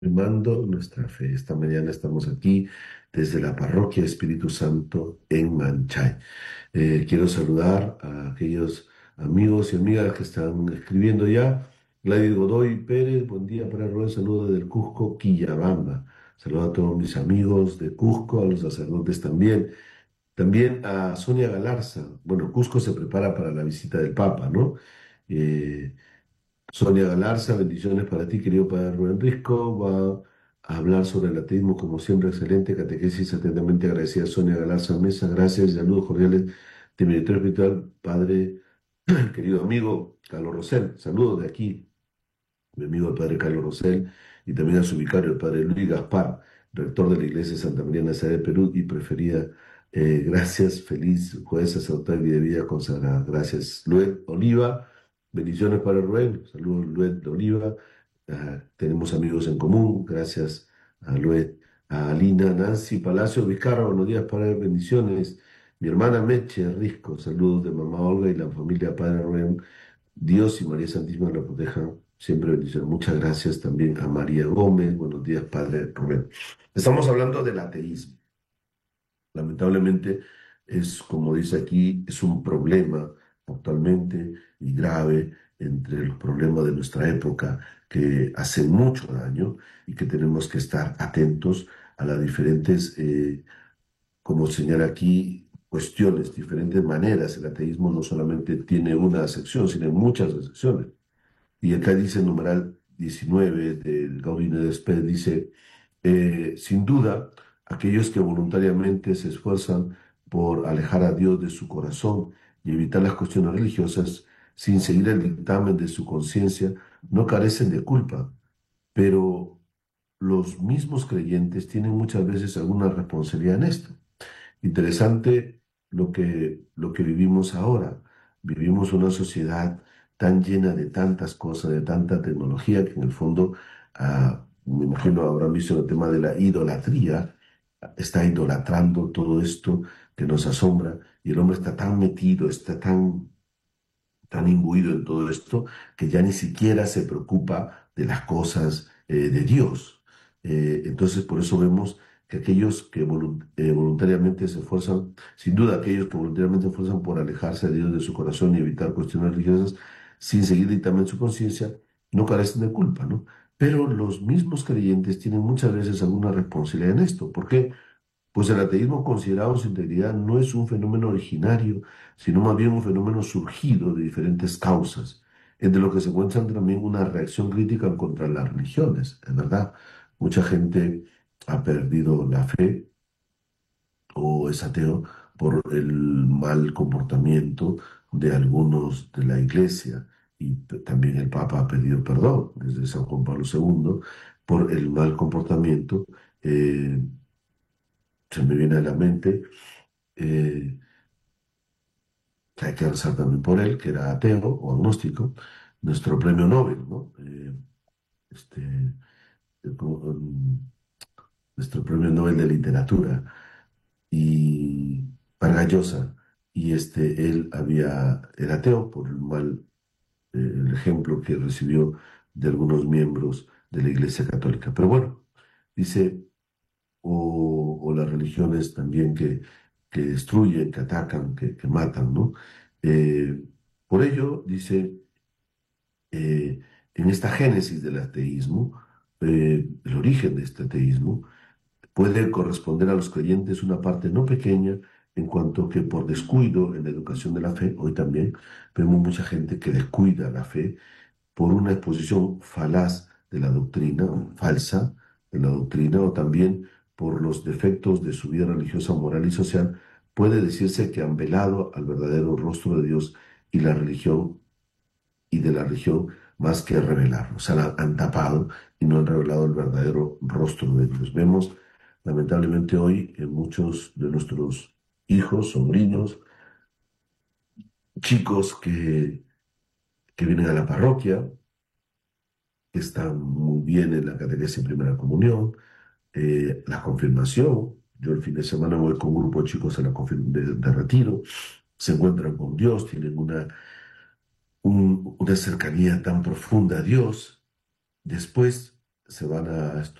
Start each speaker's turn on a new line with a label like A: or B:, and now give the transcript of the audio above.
A: Afirmando nuestra fe. Esta mañana estamos aquí desde la Parroquia Espíritu Santo en Manchay. Quiero saludar a aquellos amigos y amigas que están escribiendo ya. Gladys Godoy Pérez, buen día para Rubén, saludo desde el Cusco, Quillabamba. Saludo a todos mis amigos de Cusco, a los sacerdotes también. También a Sonia Galarza. Bueno, Cusco se prepara para la visita del Papa, ¿no? Eh, Sonia Galarza, bendiciones para ti, querido Padre Rubén Risco. Va a hablar sobre el ateísmo, como siempre, excelente catequesis. Atentamente agradecida Sonia Galarza Mesa. Gracias y saludos cordiales de mi director espiritual, Padre, querido amigo Carlos Rosell. Saludos de aquí, mi amigo el Padre Carlos Rosell, y también a su vicario, el Padre Luis Gaspar, rector de la Iglesia de Santa María Nazaret de Perú y preferida. Gracias, feliz jueves sacerdotal y de vida consagrada. Gracias, Luis Oliva. Bendiciones para Rubén. Saludos, Luet de Oliva. Tenemos amigos en común. Gracias a Luet, a Alina, Nancy Palacio Vizcarra. Buenos días, Padre. Bendiciones. Mi hermana Meche Risco. Saludos de mamá Olga y la familia Padre Rubén. Dios y María Santísima la protejan. Siempre bendiciones. Muchas gracias también a María Gómez. Buenos días, Padre Rubén. Estamos hablando del ateísmo. Lamentablemente es, como dice aquí, es un problema actualmente y grave entre los problemas de nuestra época que hacen mucho daño y que tenemos que estar atentos a las diferentes, como señala aquí, cuestiones, diferentes maneras. El ateísmo no solamente tiene una sección, sino muchas secciones. Y acá dice el numeral 19 del Gaudium et Spes, dice, sin duda, aquellos que voluntariamente se esfuerzan por alejar a Dios de su corazón y evitar las cuestiones religiosas sin seguir el dictamen de su conciencia, no carecen de culpa, pero los mismos creyentes tienen muchas veces alguna responsabilidad en esto. Interesante lo que vivimos ahora. Vivimos una sociedad tan llena de tantas cosas, de tanta tecnología, que en el fondo, me imagino habrán visto el tema de la idolatría, está idolatrando todo esto que nos asombra y el hombre está tan metido, está tan imbuido en todo esto que ya ni siquiera se preocupa de las cosas de Dios. Entonces, por eso vemos que aquellos que voluntariamente se esfuerzan, sin duda aquellos que voluntariamente se esfuerzan por alejarse de Dios de su corazón y evitar cuestiones religiosas sin seguir dictamen de su conciencia, no carecen de culpa, ¿no? Pero los mismos creyentes tienen muchas veces alguna responsabilidad en esto. ¿Por qué? Pues el ateísmo considerado en su integridad no es un fenómeno originario, sino más bien un fenómeno surgido de diferentes causas, entre lo que se encuentra también una reacción crítica contra las religiones. Es verdad, mucha gente ha perdido la fe o es ateo por el mal comportamiento de algunos de la iglesia. Y también el Papa ha pedido perdón desde San Juan Pablo II por el mal comportamiento. eh, Se me viene a la mente eh, que hay que rezar también por él, que era ateo o agnóstico, nuestro premio Nobel, ¿no? Este, nuestro premio Nobel de Literatura, y Vargas Llosa, y él era ateo por el mal, el ejemplo que recibió de algunos miembros de la Iglesia Católica. Pero bueno, dice, o las religiones también que destruyen, que atacan, que matan, ¿no? Eh, por ello, dice, eh, en esta génesis del ateísmo, el origen de este ateísmo, puede corresponder a los creyentes una parte no pequeña en cuanto que por descuido en la educación de la fe, hoy también vemos mucha gente que descuida la fe por una exposición falaz de la doctrina, o falsa de la doctrina, o también por los defectos de su vida religiosa, moral y social, puede decirse que han velado al verdadero rostro de Dios y la religión y de la religión más que revelarlo. O sea, la han tapado y no han revelado el verdadero rostro de Dios. Vemos, lamentablemente, hoy en muchos de nuestros hijos, sobrinos, chicos que vienen a la parroquia, que están muy bien en la catequesis en primera comunión, la confirmación. Yo el fin de semana voy con un grupo de chicos a de retiro, se encuentran con Dios, tienen una cercanía tan profunda a Dios. Después se van a